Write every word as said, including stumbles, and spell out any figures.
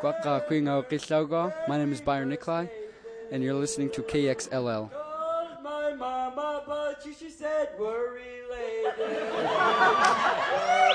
Kwaka Kwingo Kislogo. My name is Byron Nikolai, and you're listening to K X L L. Called my mama, but she, she said we're related.